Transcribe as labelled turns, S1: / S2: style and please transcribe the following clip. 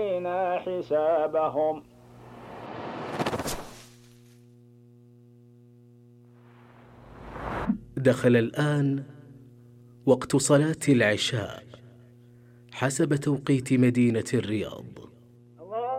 S1: حسابهم.
S2: دخل الآن وقت صلاة العشاء حسب توقيت مدينة الرياض.